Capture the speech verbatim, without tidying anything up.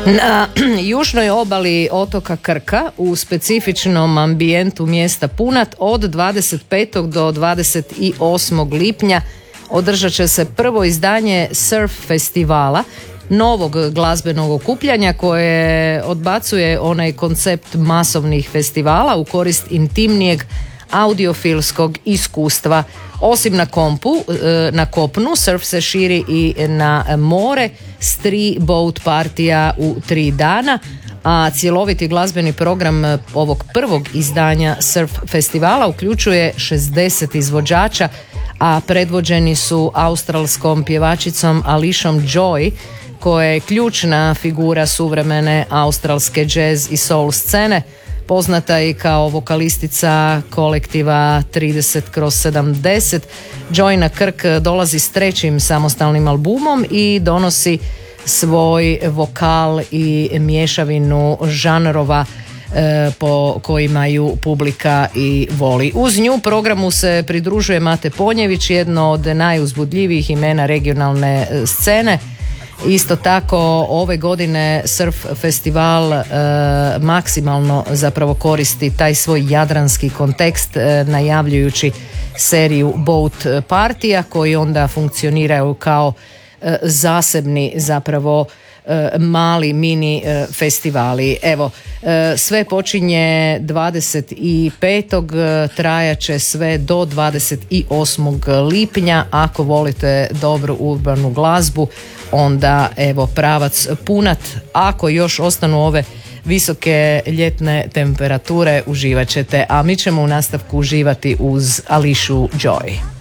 Na južnoj obali otoka Krka u specifičnom ambijentu mjesta Punat od dvadeset petog do dvadeset osmog lipnja održat će se prvo izdanje surf festivala, novog glazbenog okupljanja koje odbacuje onaj koncept masovnih festivala u korist intimnijeg audiofilskog iskustva. Osim na kompu, na kopnu, surf se širi i na more s tri boat partija u tri dana, a cjeloviti glazbeni program ovog prvog izdanja surf festivala uključuje šezdeset izvođača, a predvođeni su australskom pjevačicom Alishom Joy, koja je ključna figura suvremene australske jazz i soul scene, poznata i kao vokalistica kolektiva trideset kroz sedamdeset. Joy na Krk dolazi s trećim samostalnim albumom i donosi svoj vokal i mješavinu žanrova e, po kojima ju publika i voli. Uz nju programu se pridružuje Mate Ponjević, jedno od najuzbudljivijih imena regionalne scene. Isto tako ove godine surf festival e, maksimalno zapravo koristi taj svoj jadranski kontekst e, najavljujući seriju boat partija koji onda funkcioniraju kao e, zasebni zapravo e, mali mini e, festivali. Evo, e, sve počinje dvadeset petog trajat će sve do dvadeset osmog lipnja. Ako volite dobru urbanu glazbu, onda evo pravac Punat. Ako još ostanu ove visoke ljetne temperature, uživat ćete, a mi ćemo u nastavku uživati uz Alishu Joy.